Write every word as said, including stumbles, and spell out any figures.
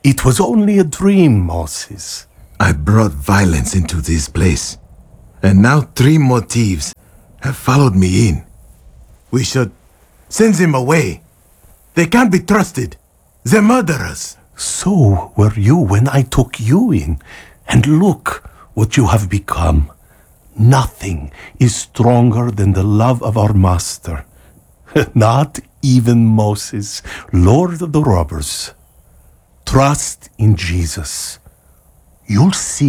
It was only a dream, Moses. I brought violence into this place, and now three more thieves have followed me in. We should send them away. They can't be trusted. They're murderers. So were you when I took you in. And look what you have become. Nothing is stronger than the love of our master. Not even Moses, Lord of the robbers. Trust in Jesus. You'll see